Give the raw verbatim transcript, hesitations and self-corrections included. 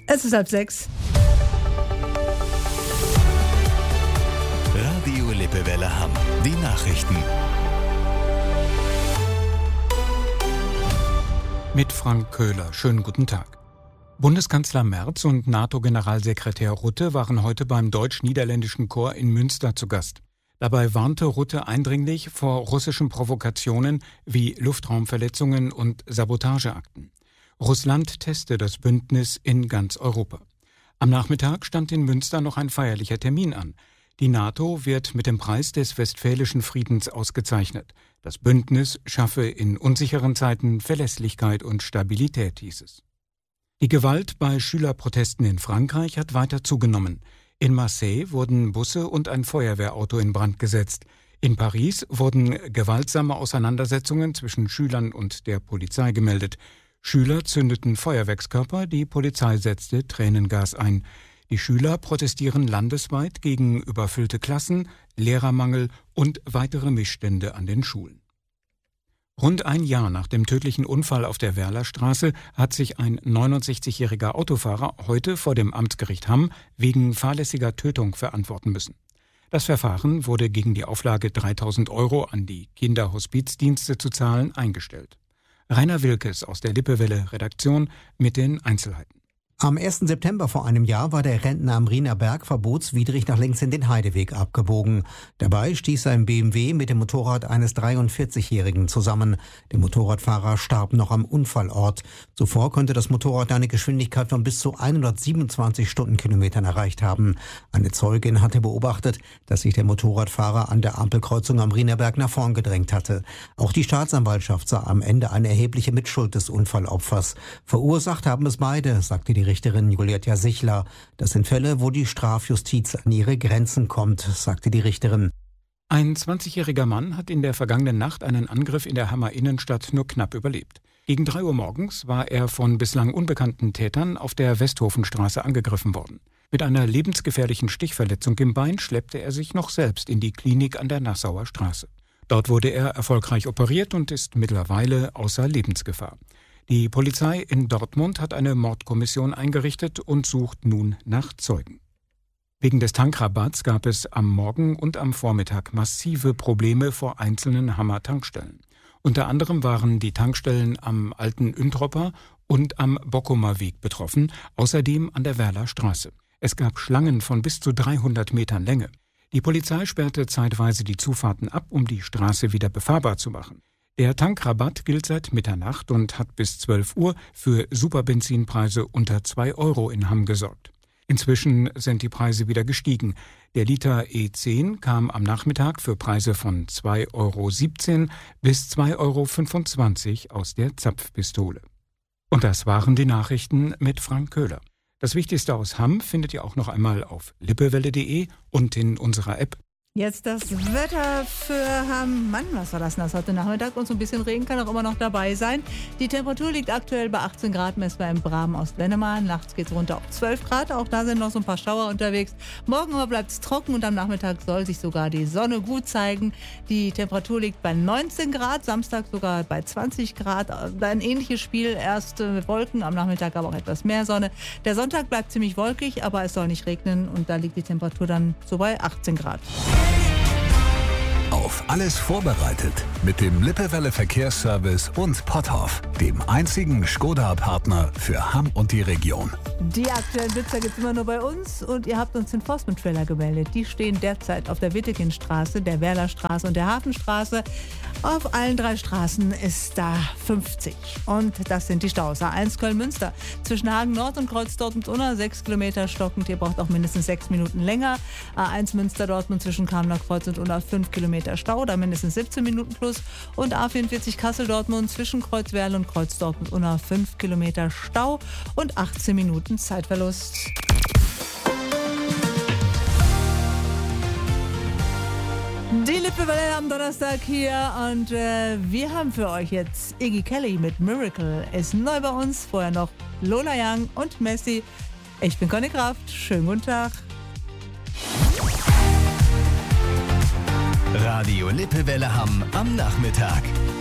Es ist halb sechs. Radio Lippewelle Hamm. Die Nachrichten. Mit Frank Köhler. Schönen guten Tag. Bundeskanzler Merz und NATO-Generalsekretär Rutte waren heute beim deutsch-niederländischen Chor in Münster zu Gast. Dabei warnte Rutte eindringlich vor russischen Provokationen wie Luftraumverletzungen und Sabotageakten. Russland teste das Bündnis in ganz Europa. Am Nachmittag stand in Münster noch ein feierlicher Termin an. Die NATO wird mit dem Preis des Westfälischen Friedens ausgezeichnet. Das Bündnis schaffe in unsicheren Zeiten Verlässlichkeit und Stabilität, hieß es. Die Gewalt bei Schülerprotesten in Frankreich hat weiter zugenommen. In Marseille wurden Busse und ein Feuerwehrauto in Brand gesetzt. In Paris wurden gewaltsame Auseinandersetzungen zwischen Schülern und der Polizei gemeldet. Schüler zündeten Feuerwerkskörper, die Polizei setzte Tränengas ein. Die Schüler protestieren landesweit gegen überfüllte Klassen, Lehrermangel und weitere Missstände an den Schulen. Rund ein Jahr nach dem tödlichen Unfall auf der Werlerstraße hat sich ein neunundsechzigjähriger Autofahrer heute vor dem Amtsgericht Hamm wegen fahrlässiger Tötung verantworten müssen. Das Verfahren wurde gegen die Auflage dreitausend Euro an die Kinderhospizdienste zu zahlen eingestellt. Rainer Wilkes aus der Lippewelle-Redaktion mit den Einzelheiten. Am ersten September vor einem Jahr war der Rentner am Riener Berg verbotswidrig nach links in den Heideweg abgebogen. Dabei stieß sein B M W mit dem Motorrad eines dreiundvierzigjährigen zusammen. Der Motorradfahrer starb noch am Unfallort. Zuvor konnte das Motorrad eine Geschwindigkeit von bis zu hundertsiebenundzwanzig Stundenkilometern erreicht haben. Eine Zeugin hatte beobachtet, dass sich der Motorradfahrer an der Ampelkreuzung am Riener Berg nach vorn gedrängt hatte. Auch die Staatsanwaltschaft sah am Ende eine erhebliche Mitschuld des Unfallopfers. Verursacht haben es beide, sagte die Richterin Julietta Sichler. Das sind Fälle, wo die Strafjustiz an ihre Grenzen kommt, sagte die Richterin. Ein zwanzigjähriger Mann hat in der vergangenen Nacht einen Angriff in der Hammer Innenstadt nur knapp überlebt. Gegen drei Uhr morgens war er von bislang unbekannten Tätern auf der Westhofenstraße angegriffen worden. Mit einer lebensgefährlichen Stichverletzung im Bein schleppte er sich noch selbst in die Klinik an der Nassauer Straße. Dort wurde er erfolgreich operiert und ist mittlerweile außer Lebensgefahr. Die Polizei in Dortmund hat eine Mordkommission eingerichtet und sucht nun nach Zeugen. Wegen des Tankrabatts gab es am Morgen und am Vormittag massive Probleme vor einzelnen Hammer Tankstellen. Unter anderem waren die Tankstellen am Alten Üntropper und am Bockumer Weg betroffen, außerdem an der Werler Straße. Es gab Schlangen von bis zu dreihundert Metern Länge. Die Polizei sperrte zeitweise die Zufahrten ab, um die Straße wieder befahrbar zu machen. Der Tankrabatt gilt seit Mitternacht und hat bis zwölf Uhr für Superbenzinpreise unter zwei Euro in Hamm gesorgt. Inzwischen sind die Preise wieder gestiegen. Der Liter E zehn kam am Nachmittag für Preise von zwei Euro siebzehn bis zwei Euro fünfundzwanzig aus der Zapfpistole. Und das waren die Nachrichten mit Frank Köhler. Das Wichtigste aus Hamm findet ihr auch noch einmal auf lippewelle punkt de und in unserer App. Jetzt das Wetter für Hamm. Mann, was war das denn das heute Nachmittag? Und so ein bisschen Regen kann auch immer noch dabei sein. Die Temperatur liegt aktuell bei achtzehn Grad, messbar im Bramen Ostlennemal. Nachts geht es runter auf zwölf Grad. Auch da sind noch so ein paar Schauer unterwegs. Morgen aber bleibt es trocken und am Nachmittag soll sich sogar die Sonne gut zeigen. Die Temperatur liegt bei neunzehn Grad, Samstag sogar bei zwanzig Grad. Ein ähnliches Spiel, erst mit Wolken, am Nachmittag aber auch etwas mehr Sonne. Der Sonntag bleibt ziemlich wolkig, aber es soll nicht regnen und da liegt die Temperatur dann so bei achtzehn Grad. Auf alles vorbereitet mit dem Lippewelle Verkehrsservice und Potthoff, dem einzigen Skoda-Partner für Hamm und die Region. Die aktuellen Blitzer gibt es immer nur bei uns und ihr habt uns den Enforcement-Trailer gemeldet. Die stehen derzeit auf der Wittekindstraße, der Werlerstraße und der Hafenstraße. Auf allen drei Straßen ist da fünfzig. Und das sind die Staus. A eins Köln-Münster zwischen Hagen Nord und Kreuz Dortmund-Unna, sechs Kilometer stockend. Ihr braucht auch mindestens sechs Minuten länger. A eins Münster-Dortmund zwischen Kamener Kreuz und Unna, fünf Kilometer Stau, da mindestens siebzehn Minuten plus. Und A vierundvierzig Kassel-Dortmund zwischen Kreuzwerl und Kreuz Dortmund-Unna, fünf Kilometer Stau und achtzehn Minuten Zeitverlust. Die Lippewelle am Donnerstag hier und äh, wir haben für euch jetzt Iggy Kelly mit Miracle. Ist neu bei uns, vorher noch Lola Young und Messi. Ich bin Conny Kraft, schönen guten Tag. Radio Lippewelle Hamm am Nachmittag.